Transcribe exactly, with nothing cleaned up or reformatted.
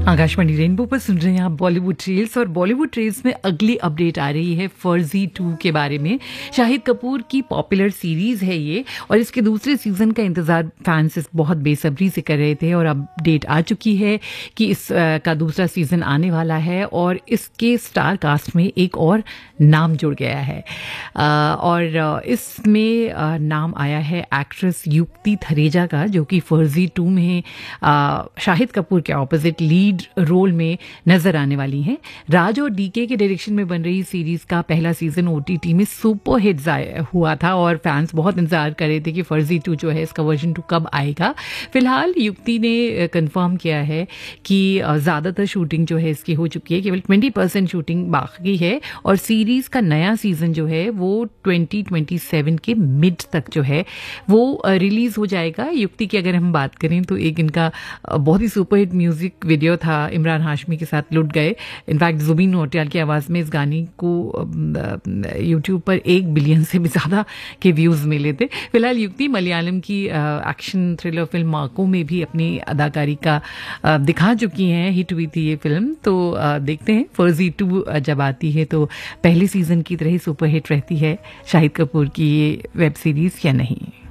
Akashvani rainbow पर सुन रहे हैं आप बॉलीवुड ट्रेल्स, और बॉलीवुड ट्रेल्स में अगली अपडेट आ रही है फर्जी टू के बारे में। शाहिद कपूर की पॉपुलर सीरीज है ये, और इसके दूसरे सीजन का इंतजार फैंस बहुत बेसब्री से कर रहे थे, और अपडेट आ चुकी है कि इस आ, का दूसरा सीजन आने वाला है, और इसके स्टार कास्ट में एक और नाम जुड़ गया है। आ, और इसमें आ, नाम आया है एक्ट्रेस युक्ति थरेजा का, जो कि फर्जी टू में आ, शाहिद कपूर के ऑपोजिट लीड रोल में नजर आने वाली हैं। राज और डीके के डायरेक्शन में बन रही सीरीज का पहला सीजन ओटीटी में सुपर हिट हुआ था, और फैंस बहुत इंतजार कर रहे थे कि फर्जी टू जो है इसका वर्जन टू कब आएगा। फिलहाल युक्ति ने कंफर्म किया है कि ज्यादातर शूटिंग जो है इसकी हो चुकी है, केवल ट्वेंटी परसेंट शूटिंग बाकी है, और सीरीज का नया सीजन जो है वो ट्वेंटी ट्वेंटी सेवन के मिड तक जो है वो रिलीज हो जाएगा। युक्ति की अगर हम बात करें तो एक इनका बहुत ही सुपर हिट म्यूजिक वीडियो था इमरान हाशमी के साथ, लुट गए। इनफैक्ट जुबिन नौटियाल की आवाज में इस गाने को यूट्यूब पर एक बिलियन से भी ज्यादा के व्यूज मिले थे। फिलहाल युक्ति मलयालम की एक्शन थ्रिलर फिल्म मार्को में भी अपनी अदाकारी का आ, दिखा चुकी हैं। हिट हुई थी ये फिल्म, तो आ, देखते हैं फर्जी टू जब आती है तो पहले सीजन की तरह ही सुपर हिट रहती है शाहिद कपूर की ये वेब सीरीज या नहीं।